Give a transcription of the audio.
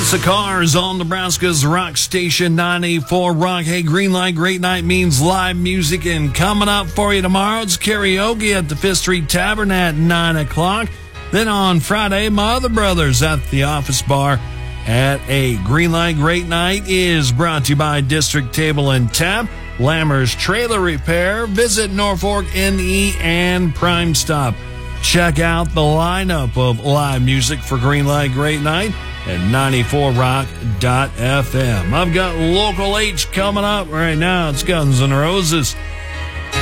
It's the Cars on Nebraska's Rock Station 94 Rock. Hey, Green Light Great Night means live music, and coming up for you tomorrow, it's karaoke at the Fifth Street Tavern at 9 o'clock. Then on Friday, my other brothers at the Office Bar at 8. Green Light Great Night is brought to you by District Table and Tap, Lammer's Trailer Repair, Visit Norfolk NE, and Prime Stop. Check out the lineup of live music for Green Light Great Night at 94rock.fm. I've got Local H coming up right now. It's Guns N' Roses.